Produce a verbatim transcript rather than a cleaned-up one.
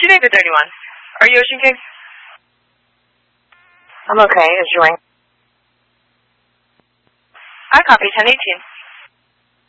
two David thirty-one. Are you Ocean King? I'm okay. Is you ring? I copy ten eighteen.